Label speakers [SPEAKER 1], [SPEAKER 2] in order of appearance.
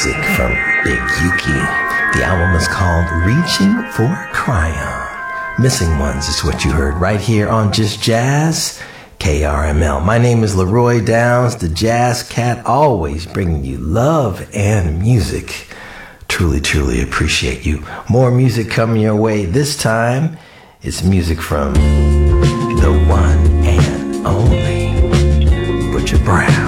[SPEAKER 1] music from Big Yuki. The album is called Reaching for a Cryon. Missing Ones is what you heard right here on Just Jazz, KRML. My name is Leroy Downs, the Jazz Cat, always bringing you love and music. Truly, truly appreciate you. More music coming your way. This time, it's music from the one and only Butcher Brown.